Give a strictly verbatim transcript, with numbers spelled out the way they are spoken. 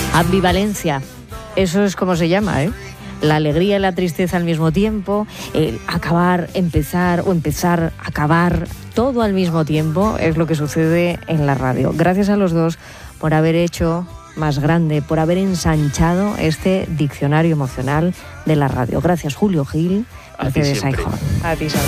Ambivalencia, eso es como se llama, ¿eh? La alegría y la tristeza al mismo tiempo, el acabar, empezar o empezar, acabar, todo al mismo tiempo es lo que sucede en la radio. Gracias a los dos por haber hecho más grande, por haber ensanchado este diccionario emocional de la radio. Gracias, Julio Gil. A ti siempre. A ti, Isabel.